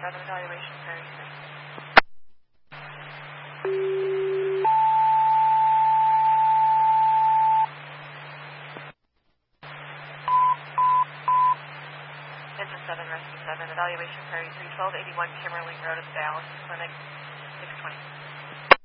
7, evaluation, Prairie 3. Engine 7, Rescue 7, evaluation, Prairie 3, 1281 Kimmerling Road at the dialysis clinic, 620.